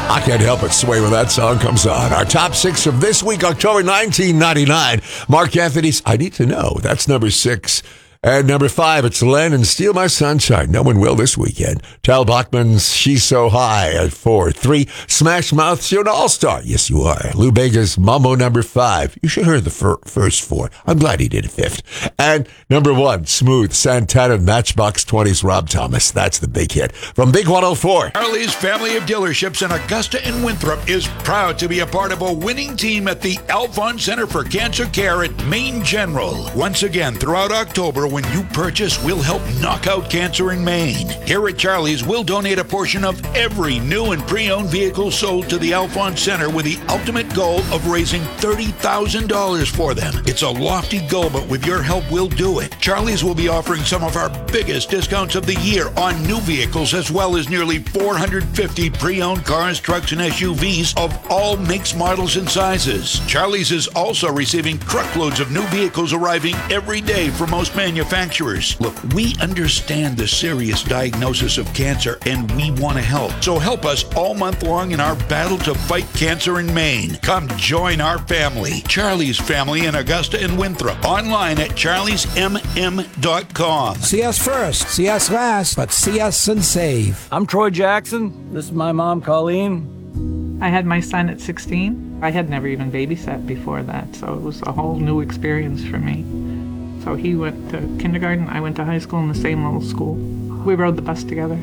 I can't help but sway when that song comes on. Our top 6 of this week, October 1999. Mark Anthony's I Need to Know. That's number 6. And number 5, it's Len and Steal My Sunshine. No one will this weekend. Tal Bachman's She's So High at 4. 3, Smash Mouth's You're an All-Star. Yes, you are. Lou Bega's Mambo number 5. You should hear the first 4. I'm glad he did a 5th. And number 1, Smooth, Santana, Matchbox 20's Rob Thomas. That's the big hit. From Big 104. Charlie's family of dealerships in Augusta and Winthrop is proud to be a part of a winning team at the Alphon Center for Cancer Care at Maine General. Once again, throughout October, when you purchase, we'll help knock out cancer in Maine. Here at Charlie's, we'll donate a portion of every new and pre-owned vehicle sold to the Alphon Center with the ultimate goal of raising $30,000 for them. It's a lofty goal, but with your help, we'll do it. Charlie's will be offering some of our biggest discounts of the year on new vehicles, as well as nearly 450 pre-owned cars, trucks, and SUVs of all makes, models, and sizes. Charlie's is also receiving truckloads of new vehicles arriving every day from most manufacturers. Look, we understand the serious diagnosis of cancer and we want to help. So help us all month long in our battle to fight cancer in Maine. Come join our family. Charlie's family in Augusta and Winthrop. Online at charliesmm.com. See us first, see us last, but see us and save. I'm Troy Jackson. This is my mom, Colleen. I had my son at 16. I had never even babysat before that, so it was a whole new experience for me. So he went to kindergarten, I went to high school in the same little school. We rode the bus together.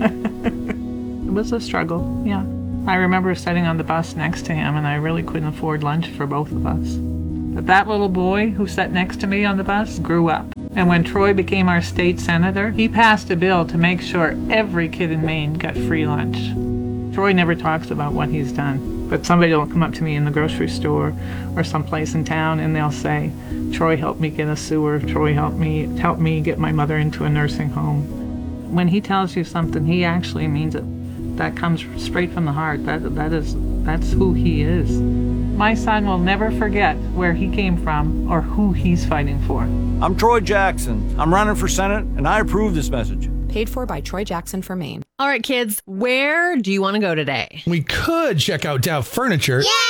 It was a struggle, yeah. I remember sitting on the bus next to him and I really couldn't afford lunch for both of us. But that little boy who sat next to me on the bus grew up. And when Troy became our state senator, he passed a bill to make sure every kid in Maine got free lunch. Troy never talks about what he's done. But somebody will come up to me in the grocery store or someplace in town and they'll say, Troy helped me get a sewer, Troy helped me get my mother into a nursing home. When he tells you something, he actually means it. That comes straight from the heart. That's who he is. My son will never forget where he came from or who he's fighting for. I'm Troy Jackson. I'm running for Senate, and I approve this message. Paid for by Troy Jackson for Maine. All right, kids, where do you want to go today? We could check out Dow Furniture. Yeah!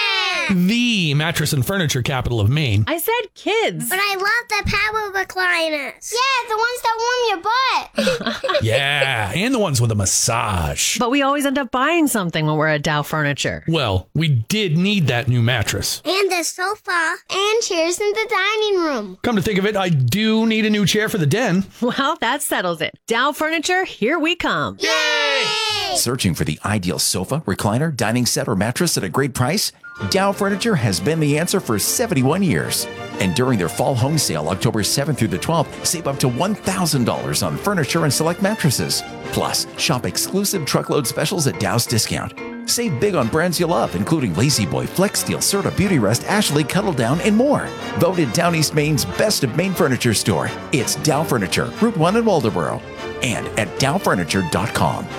The mattress and furniture capital of Maine. I said kids. But I love the power recliners. Yeah, the ones that warm your butt. Yeah, and the ones with a massage. But we always end up buying something when we're at Dow Furniture. Well, we did need that new mattress. And the sofa. And chairs in the dining room. Come to think of it, I do need a new chair for the den. Well, that settles it. Dow Furniture, here we come. Yay! Searching for the ideal sofa, recliner, dining set, or mattress at a great price? Dow Furniture has been the answer for 71 years. And during their fall home sale, October 7th through the 12th, save up to $1,000 on furniture and select mattresses. Plus, shop exclusive truckload specials at Dow's Discount. Save big on brands you love, including Lazy Boy, Flex Steel, Serta, Beauty Rest, Ashley, Cuddle Down, and more. Voted Down East Maine's Best of Maine Furniture store. It's Dow Furniture, Route 1 in Waldoboro. And at dowfurniture.com.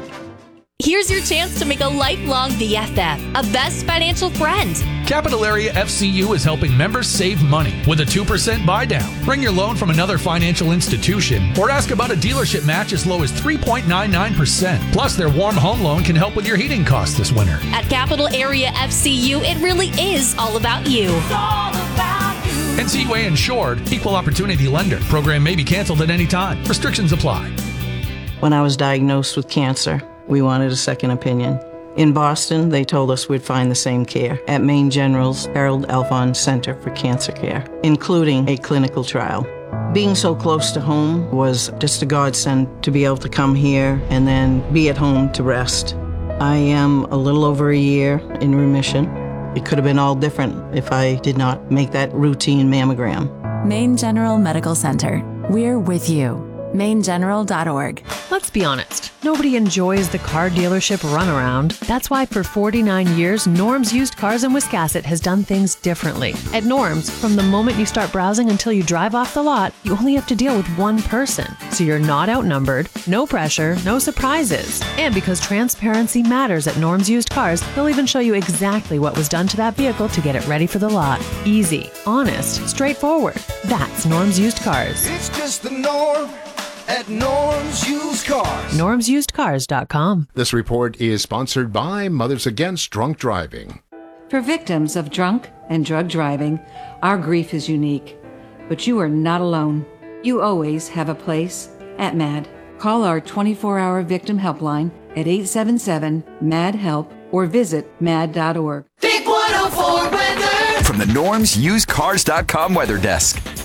Here's your chance to make a lifelong BFF, a best financial friend. Capital Area FCU is helping members save money with a 2% buy down. Bring your loan from another financial institution or ask about a dealership match as low as 3.99%. Plus, their warm home loan can help with your heating costs this winter. At Capital Area FCU, it really is all about you. It's all about you. NCUA insured, equal opportunity lender. Program may be canceled at any time. Restrictions apply. When I was diagnosed with cancer, we wanted a second opinion. In Boston, they told us we'd find the same care at Maine General's Harold Alphon Center for Cancer Care, including a clinical trial. Being so close to home was just a godsend to be able to come here and then be at home to rest. I am a little over a year in remission. It could have been all different if I did not make that routine mammogram. Maine General Medical Center. We're with you. MaineGeneral.org. Let's be honest, nobody enjoys the car dealership runaround. That's why for 49 years, Norm's Used Cars in Wiscasset has done things differently. At Norm's, from the moment you start browsing until you drive off the lot, you only have to deal with one person. So you're not outnumbered, no pressure, no surprises. And because transparency matters at Norm's Used Cars, they'll even show you exactly what was done to that vehicle to get it ready for the lot. Easy, honest, straightforward. That's Norm's Used Cars. It's just the norm. at Norm's Used Cars. NormsUsedCars.com. This report is sponsored by Mothers Against Drunk Driving. For victims of drunk and drug driving, our grief is unique. But you are not alone. You always have a place at MAD. Call our 24-hour victim helpline at 877-MAD-HELP or visit mad.org. Big 104 weather. From the NormsUsedCars.com weather desk.